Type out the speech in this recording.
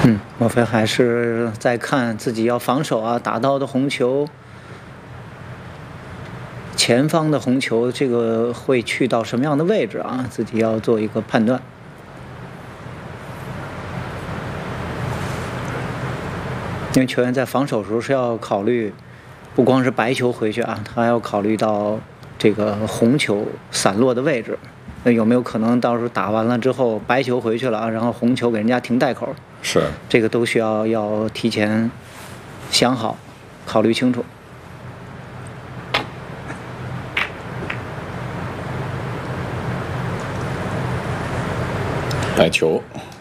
莫非还是在看自己要防守啊，打到的红球，前方的红球，这个会去到什么样的位置啊？自己要做一个判断。因为球员在防守的时候是要考虑，不光是白球回去啊，他还要考虑到这个红球散落的位置。那有没有可能到时候打完了之后，白球回去了啊，然后红球给人家停袋口？ 是， 这个都需要提前想好，考虑清楚。 白球。